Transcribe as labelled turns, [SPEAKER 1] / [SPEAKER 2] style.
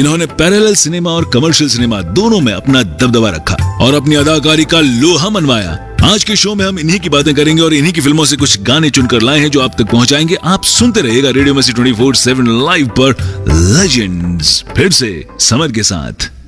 [SPEAKER 1] जिन्होंने parallel cinema और commercial cinema दोनों में अपना दबदबा रखा और अपनी अदाकारी का लोहा मनवाया। आज के शो में हम इन्हीं की बातें करेंगे और इन्हीं की फिल्मों से कुछ गाने चुनकर लाए हैं जो आप तक पहुंचाएंगे। आप सुनते रहिएगा रेडियो मस्ती 24/7 लाइव पर लेजेंड्स, फिर से समर के साथ।